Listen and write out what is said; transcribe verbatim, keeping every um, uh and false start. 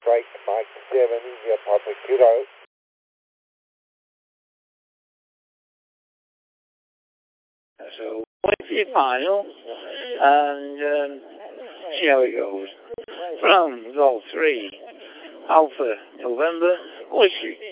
straight Mike seven, your Papa Kilo. So, what's your final? And, um, see how it goes. Brown, Golf three, Alpha, November, Whiskey.